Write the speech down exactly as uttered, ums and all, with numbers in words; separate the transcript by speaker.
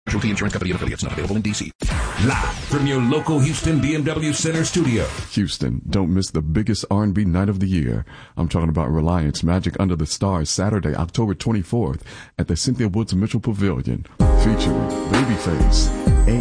Speaker 1: Casualty Insurance Company and affiliates, not available in D C. Live from your local Houston B M W Center studio.
Speaker 2: Houston, don't miss the biggest R and B night of the year. I'm talking about Reliance Magic Under the Stars, Saturday, October twenty-fourth at the Cynthia Woods Mitchell Pavilion, featuring Babyface,